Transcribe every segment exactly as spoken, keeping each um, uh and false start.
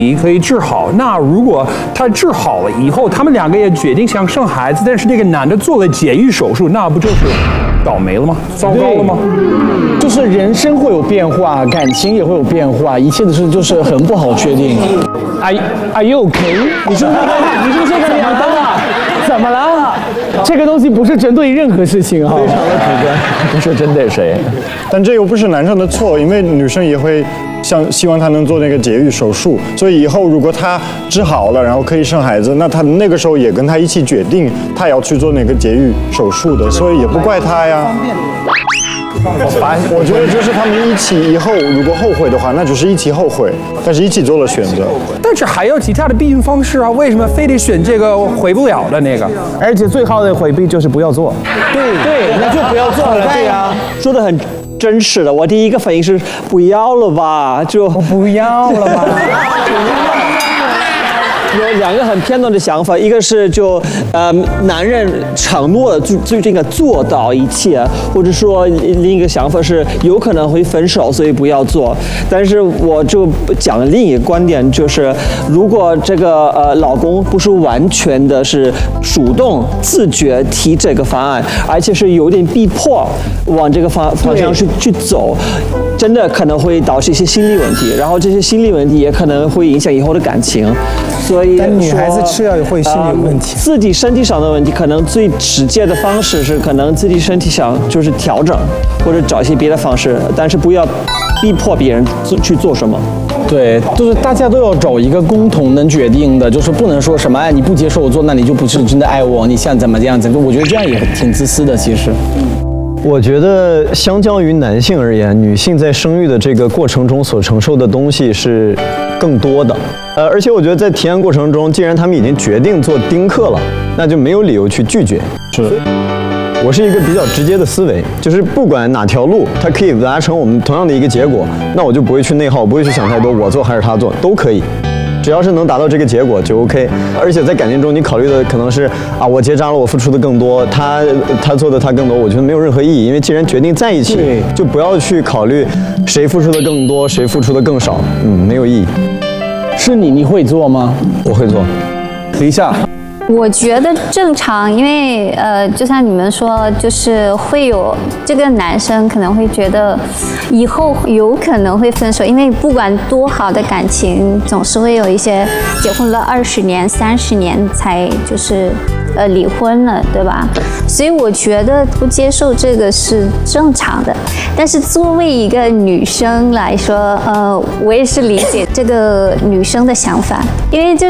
可以治好。那如果他治好了以后，他们两个也决定想生孩子，但是这个男的做了节育手术，那不就是倒霉了吗？糟糕了吗？ 就是人生会有变化，感情也会有变化，一切的事就是很不好确定。Are Are you okay？ 你是不是你是不是这个脸灯啊？怎么了？这个东西不是针对任何事情啊， 非常的主观，不是针对谁。 但这又不是男生的错，因为女生也会想希望他能做那个节育手术，所以以后如果他治好了，然后可以生孩子，那他那个时候也跟他一起决定他要去做那个节育手术的，所以也不怪他呀。我觉得就是他们一起以后如果后悔的话，那就是一起后悔，但是一起做了选择。 但是还有其他的避孕方式啊，为什么非得选这个回不了的那个？ 而且最好的回避就是不要做。 对对，那就不要做了。对呀，说的很真实的。我第一个反应是不要了吧，就不要了吧。 有两个很片段的想法，一个是就呃男人承诺就就这个做到一切，或者说另一个想法是有可能会分手，所以不要做。但是我就讲另一个观点，就是如果这个呃老公不是完全的是主动自觉提这个方案，而且是有点逼迫往这个方方向去去走，真的可能会导致一些心理问题，然后这些心理问题也可能会影响以后的感情。所以， 但女孩子吃药也会心理有问题、 呃。自己身体上的问题，可能最直接的方式是，可能自己身体上就是调整，或者找一些别的方式，但是不要逼迫别人去做什么。 对，就是大家都要找一个共同能决定的，就是不能说什么哎，你不接受我做，那你就不是真的爱我，你想怎么样怎么？我觉得这样也挺自私的，其实。 我觉得相较于男性而言，女性在生育的这个过程中所承受的东西是更多的。呃，而且我觉得在体验过程中，既然他们已经决定做丁克了，那就没有理由去拒绝。 是。 我是一个比较直接的思维，就是不管哪条路，它可以达成我们同样的一个结果，那我就不会去内耗，不会去想太多，我做还是他做都可以。只要是能达到这个结果就 OK， 而且在感情中你考虑的可能是啊，我结扎了，我付出的更多，他他做的他更多，我觉得没有任何意义，因为既然决定在一起，就不要去考虑谁付出的更多，谁付出的更少，嗯，没有意义。 是你，你会做吗？ 我会做。 等一下。 我觉得正常，因为呃，就像你们说，就是会有这个男生可能会觉得以后有可能会分手，因为不管多好的感情，总是会有一些结婚了二十年、三十年才就是呃离婚了，对吧？所以我觉得不接受这个是正常的。但是作为一个女生来说，呃，我也是理解这个女生的想法，因为就是。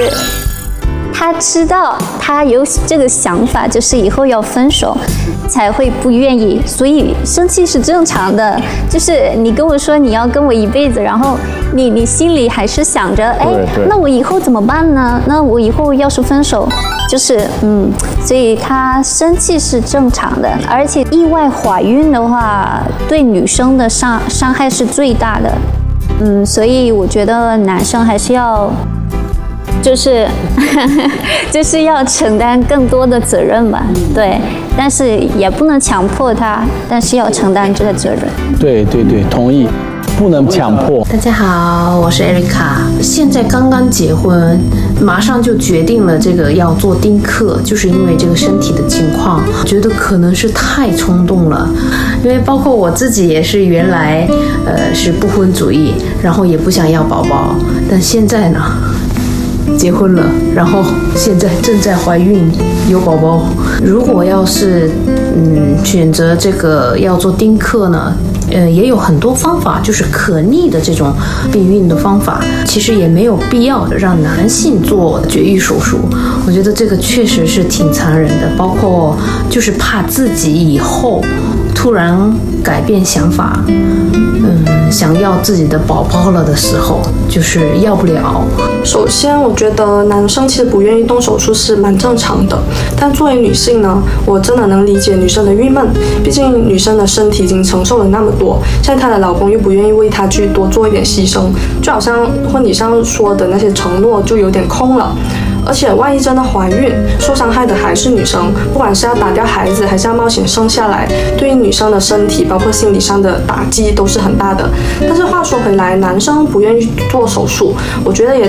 他知道他有这个想法，就是以后要分手，才会不愿意，所以生气是正常的。就是你跟我说你要跟我一辈子，然后你你心里还是想着，哎，那我以后怎么办呢？那我以后要是分手，就是嗯，所以他生气是正常的。而且意外怀孕的话，对女生的伤伤害是最大的。嗯，所以我觉得男生还是要。就是就是要承担更多的责任吧，对，但是也不能强迫他，但是要承担这个责任。 对对对，同意，不能强迫。 大家好，我是 Erica， 现在刚刚结婚，马上就决定了这个要做丁克，就是因为这个身体的情况，觉得可能是太冲动了，因为包括我自己也是原来呃是不婚主义，然后也不想要宝宝，但现在呢。结婚了，然后现在正在怀孕，有宝宝。如果要是嗯选择这个要做丁克呢，呃也有很多方法，就是可逆的这种避孕的方法，其实也没有必要让男性做绝育手术。我觉得这个确实是挺残忍的，包括就是怕自己以后突然改变想法，嗯，想要自己的宝宝了的时候，就是要不了。 首先，我觉得男生其实不愿意动手术是蛮正常的，但作为女性呢，我真的能理解女生的郁闷，毕竟女生的身体已经承受了那么多，现在她的老公又不愿意为她去多做一点牺牲，就好像婚礼上说的那些承诺就有点空了。而且万一真的怀孕，受伤害的还是女生，不管是要打掉孩子还是要冒险生下来，对于女生的身体包括心理上的打击都是很大的。但是话说回来，男生不愿意做手术，我觉得也